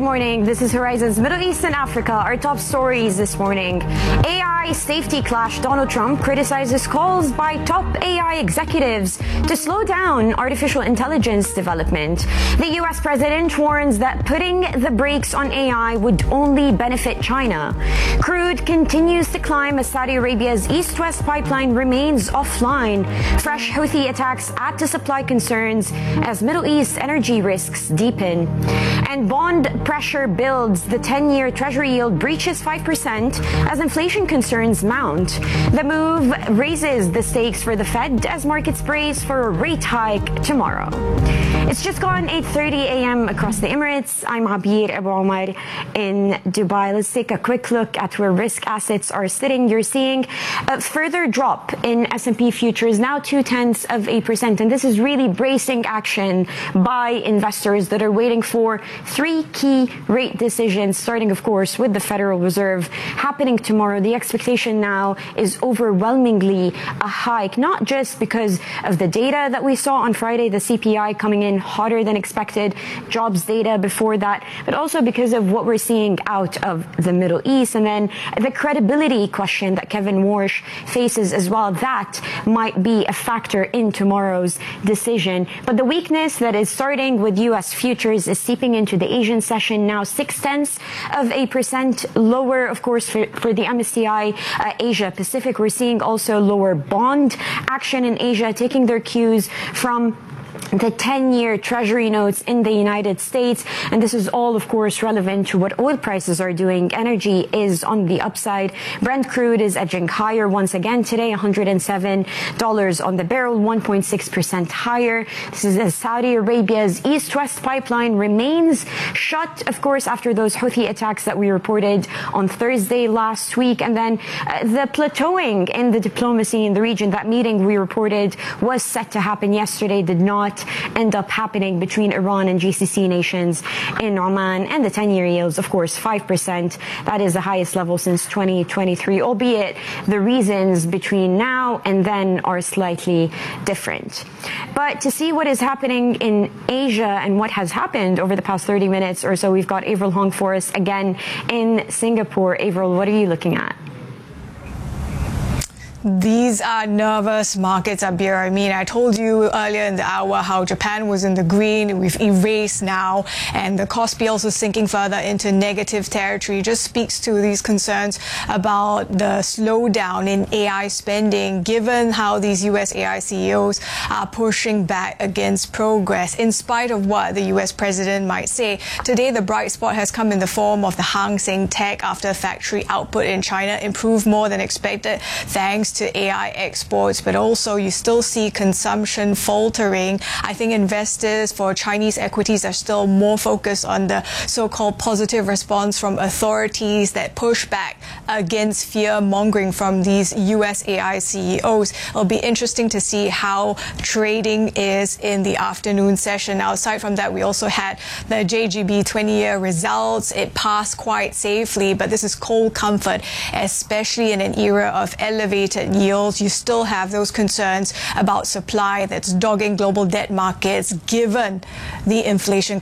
morning. This is Horizon's Middle East and Africa. Our top stories this morning. AI safety clash. Donald Trump criticizes calls by top AI executives to slow down artificial intelligence development. The U.S. president warns that putting the brakes on AI would only benefit China. Crude continues to climb as Saudi Arabia's East-West pipeline remains offline. Fresh Houthi attacks add to supply concerns as Middle East energy risks deepen. And bond pressure builds. The 10-year Treasury yield breaches 5% as inflation concerns mount. The move raises the stakes for the Fed as markets brace for a rate hike tomorrow. It's just gone 8:30 a.m. across the Emirates. I'm Abir Abu Omar in Dubai. Let's take a quick look at where risk assets are sitting. You're seeing a further drop in S&P futures, now 0.2%. And this is really bracing action by investors that are waiting for three key rate decisions, starting, of course, with the Federal Reserve happening tomorrow. The expectation now is overwhelmingly a hike, not just because of the data that we saw on Friday, the CPI coming in hotter than expected, jobs data before that, but also because of what we're seeing out of the Middle East. And then the credibility question that Kevin Warsh faces as well, that might be a factor in tomorrow's decision. But the weakness that is starting with U.S. futures is seeping into the Asian session, now 0.6% lower, of course, for the MSCI Asia Pacific. We're seeing also lower bond action in Asia, taking their cues from the 10-year Treasury notes in the United States. And this is all, of course, relevant to what oil prices are doing. Energy is on the upside. Brent crude is edging higher once again today, $107 on the barrel, 1.6% higher. This is as Saudi Arabia's East-West pipeline remains shut, of course, after those Houthi attacks that we reported on Thursday last week. And then the plateauing in the diplomacy in the region, that meeting we reported was set to happen yesterday, did not end up happening between Iran and GCC nations in Oman. And the 10-year yields, of course, 5%. That is the highest level since 2023, albeit the reasons between now and then are slightly different. But to see what is happening in Asia and what has happened over the past 30 minutes or so, we've got Avril Hong for us again in Singapore. Avril, what are you looking at? These are nervous markets, Abir. I mean, I told you earlier in the hour how Japan was in the green. We've erased now, and the Kospi also sinking further into negative territory. Just speaks to these concerns about the slowdown in AI spending, given how these US AI CEOs are pushing back against progress, in spite of what the US president might say. Today, the bright spot has come in the form of the Hang Seng Tech after factory output in China improved more than expected, thanks to AI exports, but also you still see consumption faltering. I think investors for Chinese equities are still more focused on the so-called positive response from authorities that push back against fear-mongering from these US AI CEOs. It'll be interesting to see how trading is in the afternoon session. Now, aside from that, we also had the JGB 20-year results. It passed quite safely, but this is cold comfort, especially in an era of elevated yields. You still have those concerns about supply that's dogging global debt markets given the inflation